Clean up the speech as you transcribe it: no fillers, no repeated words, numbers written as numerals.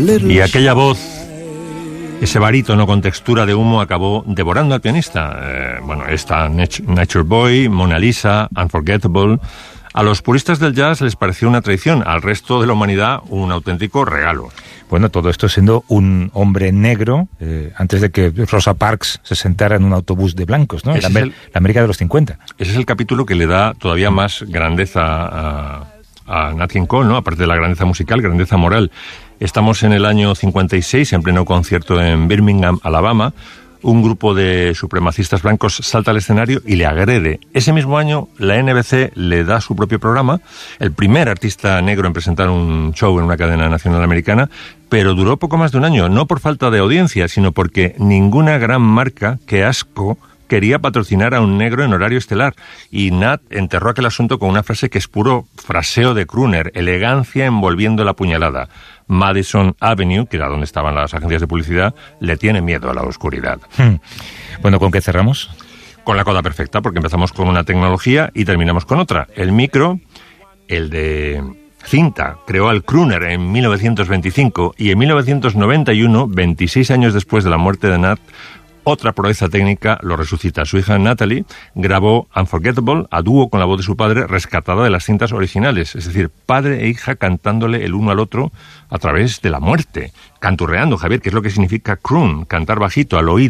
Y aquella voz, ese barítono con textura de humo, acabó devorando al pianista. Esta Nature Boy, Mona Lisa, Unforgettable. A los puristas del jazz les pareció una traición, al resto de la humanidad un auténtico regalo. Bueno, todo esto siendo un hombre negro, antes de que Rosa Parks se sentara en un autobús de blancos, ¿no? La América de los 50. Ese es el capítulo que le da todavía más grandeza a Nat King Cole, ¿no? Aparte de la grandeza musical, grandeza moral. Estamos en el año 56, en pleno concierto en Birmingham, Alabama. Un grupo de supremacistas blancos salta al escenario y le agrede. Ese mismo año, la NBC le da su propio programa, el primer artista negro en presentar un show en una cadena nacional americana, pero duró poco más de un año, no por falta de audiencia, sino porque ninguna gran marca, qué asco, quería patrocinar a un negro en horario estelar. Y Nat enterró aquel asunto con una frase que es puro fraseo de crooner, elegancia envolviendo la puñalada. Madison Avenue, que era donde estaban las agencias de publicidad, le tiene miedo a la oscuridad. Bueno, ¿con qué cerramos? Con la coda perfecta, porque empezamos con una tecnología y terminamos con otra. El micro, el de cinta, creó al crooner en 1925 y en 1991, 26 años después de la muerte de Nat, otra proeza técnica lo resucita. Su hija Natalie grabó Unforgettable a dúo con la voz de su padre, rescatada de las cintas originales. Es decir, padre e hija cantándole el uno al otro a través de la muerte. Canturreando, Javier, que es lo que significa croon, cantar bajito al oído.